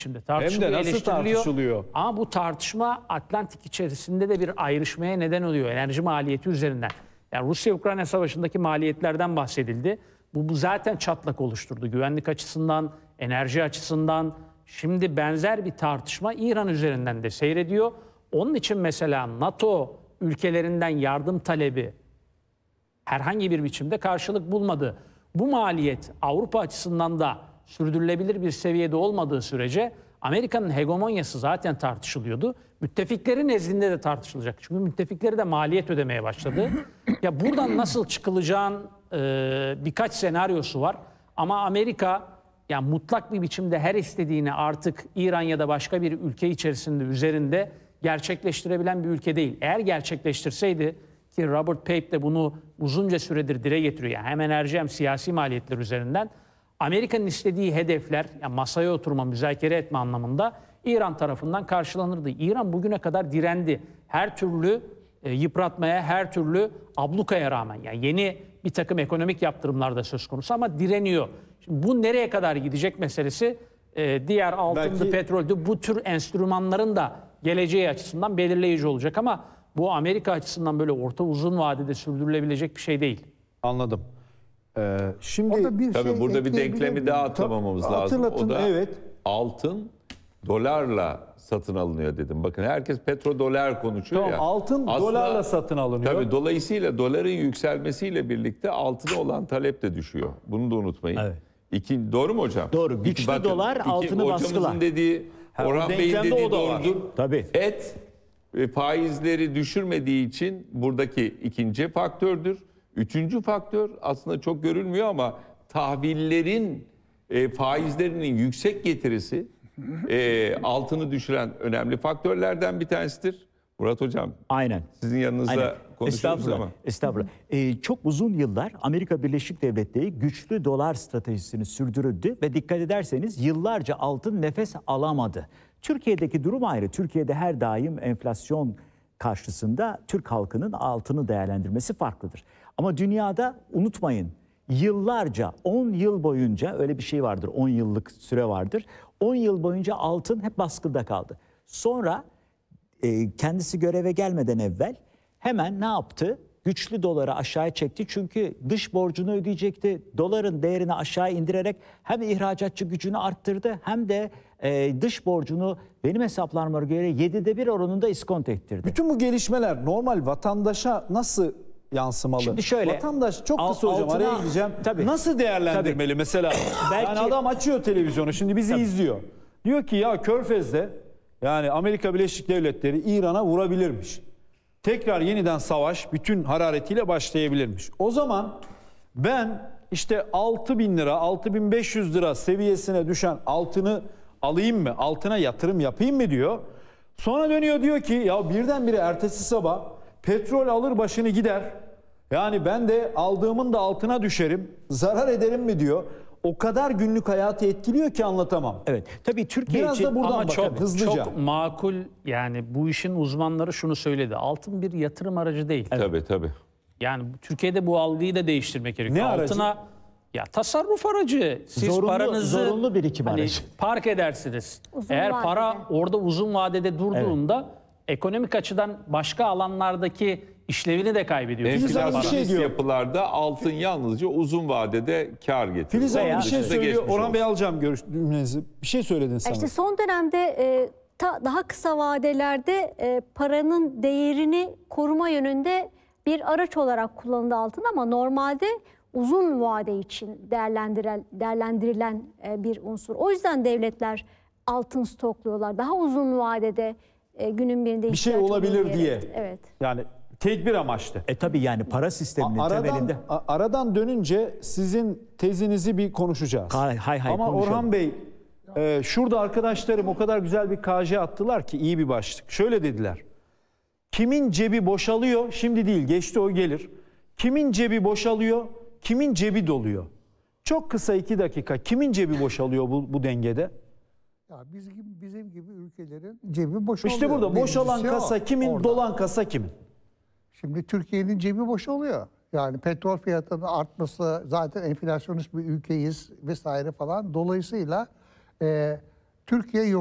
Şimdi Hem de nasıl tartışılıyor? Ama bu tartışma Atlantik içerisinde de bir ayrışmaya neden oluyor enerji maliyeti üzerinden. Yani Rusya-Ukrayna savaşındaki maliyetlerden bahsedildi. Bu zaten çatlak oluşturdu. Güvenlik açısından, enerji açısından. Şimdi benzer bir tartışma İran üzerinden de seyrediyor. Onun için mesela NATO ülkelerinden yardım talebi herhangi bir biçimde karşılık bulmadı. Bu maliyet Avrupa açısından da sürdürülebilir bir seviyede olmadığı sürece Amerika'nın hegemonyası zaten tartışılıyordu. Müttefiklerin nezdinde de tartışılacak. Çünkü müttefikleri de maliyet ödemeye başladı. Ya buradan nasıl çıkılacağın birkaç senaryosu var. Ama Amerika yani mutlak bir biçimde her istediğini artık İran ya da başka bir ülke içerisinde üzerinde gerçekleştirebilen bir ülke değil. Eğer gerçekleştirseydi ki Robert Pape de bunu uzunca süredir dile getiriyor. Yani hem enerji hem siyasi maliyetler üzerinden Amerika'nın istediği hedefler, yani masaya oturma, müzakere etme anlamında İran tarafından karşılanırdı. İran bugüne kadar direndi. Her türlü yıpratmaya, her türlü ablukaya rağmen. Yani yeni bir takım ekonomik yaptırımlar da söz konusu ama direniyor. Şimdi bu nereye kadar gidecek meselesi diğer altındı, petroldü, bu tür enstrümanların da geleceği açısından belirleyici olacak ama bu Amerika açısından böyle orta uzun vadede sürdürülebilecek bir şey değil. Anladım. Şimdi tabii burada bir denklemi daha atlamamamız lazım. O da evet. altın dolarla satın alınıyor dedim. Bakın herkes petrodolar konuşuyor tamam, ya. Altın aslında, dolarla satın alınıyor. Tabii dolayısıyla doların yükselmesiyle birlikte altına olan talep de düşüyor. Bunu da unutmayın. Evet. Doğru mu hocam? Doğru. Güçlü dolar altını baskılar. Hocamızın dediği, Orhan Bey'in dediği doğrudur. Tabii. FED faizleri düşürmediği için buradaki ikinci faktördür. Üçüncü faktör aslında çok görülmüyor ama tahvillerin faizlerinin yüksek getirisi altını düşüren önemli faktörlerden bir tanesidir. Murat Hocam. Aynen. Sizin yanınızda Aynen. konuşuyoruz ama. Estağfurullah. Çok uzun yıllar Amerika Birleşik Devletleri güçlü dolar stratejisini sürdürüldü ve dikkat ederseniz yıllarca altın nefes alamadı. Türkiye'deki durum ayrı. Türkiye'de her daim enflasyon karşısında Türk halkının altını değerlendirmesi farklıdır. Ama dünyada unutmayın yıllarca 10 yıl boyunca öyle bir şey vardır, 10 yıllık süre vardır. 10 yıl boyunca altın hep baskıda kaldı. Sonra kendisi göreve gelmeden evvel hemen ne yaptı? Güçlü doları aşağıya çekti çünkü dış borcunu ödeyecekti. Doların değerini aşağı indirerek hem ihracatçı gücünü arttırdı hem de dış borcunu benim hesaplarıma göre 7'de 1 oranında iskonto ettirdi. Bütün bu gelişmeler normal vatandaşa nasıl yansımalı? Şimdi şöyle, vatandaş çok kısa hocam araya gideceğim. Tabii. Nasıl değerlendirmeli mesela? Belki, yani adam açıyor televizyonu şimdi bizi izliyor. Diyor ki ya Körfez'de yani Amerika Birleşik Devletleri İran'a vurabilirmiş. Tekrar yeniden savaş bütün hararetiyle başlayabilirmiş. O zaman ben işte 6.000 lira, 6.500 lira seviyesine düşen altını alayım mı? Altına yatırım yapayım mı diyor. Sonra dönüyor diyor ki ya birdenbire ertesi sabah petrol alır başını gider. Yani ben de aldığımın da altına düşerim. Zarar ederim mi diyor. O kadar günlük hayatı etkiliyor ki anlatamam. Evet. Tabii Türkiye biraz için da buradan ama bakalım hızlıca. çok makul yani bu işin uzmanları şunu söyledi. Altın bir yatırım aracı değil. Evet. Tabii. Yani Türkiye'de bu algıyı da değiştirmek gerekiyor. Ne aracı? Altına ya tasarruf aracı. Siz paranızı zorunlu birikim aracı. Park edersiniz. Uzun Eğer vadede. para orada uzun vadede durduğunda ekonomik açıdan başka alanlardaki işlevini de kaybediyor. Enflasyonist yapılarda altın yalnızca uzun vadede kar getiriyor. Filiz Hanım bir şey Dışında söylüyor. geçmiş Orhan Bey olsun. alacağım cümlenizi. Bir şey söyledin sana. İşte son dönemde daha kısa vadelerde paranın değerini koruma yönünde bir araç olarak kullanıldı altın ama normalde uzun vade için değerlendirilen bir unsur. O yüzden devletler altın stokluyorlar. Daha uzun vadede günün birinde bir şey ihtiyaç olabilir olduğu diye. yere. Evet. Yani tedbir amaçlı. Tabii yani para sisteminin temelinde. Aradan dönünce sizin tezinizi bir konuşacağız. Hay Ama konuşalım. Orhan Bey şurada arkadaşlarım o kadar güzel bir KJ attılar ki iyi bir başlık. Şöyle dediler. Kimin cebi boşalıyor? Şimdi değil geçti o gelir. Kimin cebi boşalıyor? Kimin cebi doluyor? Çok kısa 2 dakika. Kimin cebi boşalıyor bu dengede? Ya bizim gibi ülkelerin cebi boşalıyor. İşte burada boşalan Birincisi kasa kimin, orada. dolan kasa kimin? Şimdi Türkiye'nin cebi boşalıyor. Yani petrol fiyatının artması, zaten enflasyonist bir ülkeyiz vesaire falan. Dolayısıyla Türkiye